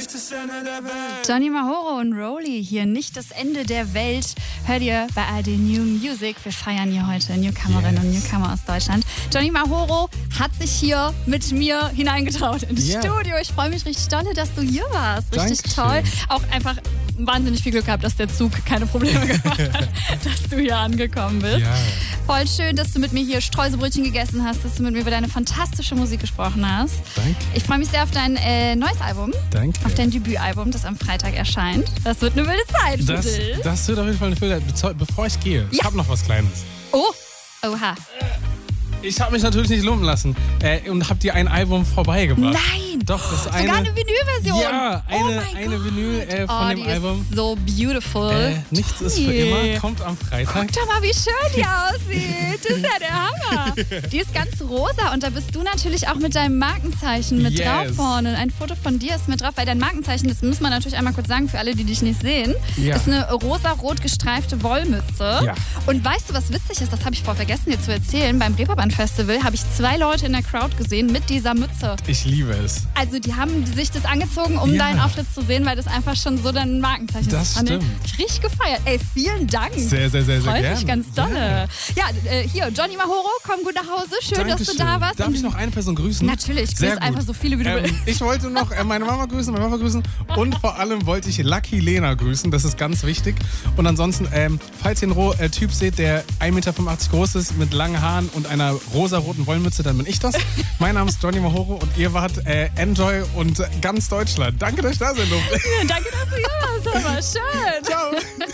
nicht das Ende der Welt. Johnny Mahoro und Rolly hier, nicht das Ende der Welt. Hört ihr bei ARD New Music. Wir feiern hier heute Newcomerinnen und Newcomer aus Deutschland. Johnny Mahoro hat sich hier mit mir hineingetraut ins Studio. Ich freue mich richtig dolle, dass du hier warst. Richtig toll. Auch einfach wahnsinnig viel Glück gehabt, dass der Zug keine Probleme gemacht hat, dass du hier angekommen bist. Ja. Voll schön, dass du mit mir hier Streuselbrötchen gegessen hast, dass du mit mir über deine fantastische Musik gesprochen hast. Danke. Ich freue mich sehr auf dein neues Album. Danke. Auf dein Debütalbum, das am Freitag erscheint. Das wird eine wilde Zeit für dich. Das wird auf jeden Fall eine wilde Zeit. Bevor ich gehe, ich habe noch was Kleines. Oh, oha. Ich habe mich natürlich nicht lumpen lassen und habe dir ein Album vorbeigebracht. Nein! Doch, das ist sogar eine Vinylversion. Ja, eine Vinyl von dem die Album. Ist so beautiful. Nichts ist für immer, kommt am Freitag. Guck doch mal, wie schön die aussieht. Das ist ja der Hammer. Die ist ganz rosa und da bist du natürlich auch mit deinem Markenzeichen mit drauf vorne. Ein Foto von dir ist mit drauf, weil dein Markenzeichen, das muss man natürlich einmal kurz sagen für alle, die dich nicht sehen, ist eine rosa-rot gestreifte Wollmütze. Ja. Und weißt du, was witzig ist? Das habe ich vorher vergessen dir zu erzählen. Beim Reeperbahn-Festival habe ich 2 Leute in der Crowd gesehen mit dieser Mütze. Ich liebe es. Also die haben sich das angezogen, um deinen Auftritt zu sehen, weil das einfach schon so dein Markenzeichen ist. Das stimmt. Ich richtig gefeiert. Ey, vielen Dank. Sehr, sehr, sehr, sehr gerne. Freut mich ganz dolle. Ja, hier, Johnny Mahoro, komm gut nach Hause. Schön, dass du da warst. Darf ich noch eine Person grüßen? Natürlich, grüß einfach so viele, wie du willst. Ich wollte noch meine Mama grüßen, meine Papa grüßen und vor allem wollte ich Lucky Lena grüßen. Das ist ganz wichtig. Und ansonsten, falls ihr einen Typ seht, der 1,85 Meter groß ist, mit langen Haaren und einer rosa-roten Wollmütze, dann bin ich das. Mein Name ist Johnny Mahoro und ihr wart Enjoy und ganz Deutschland. Danke, dass ich da sein durfte. Danke, dass du hier warst. Das war schön. Ciao.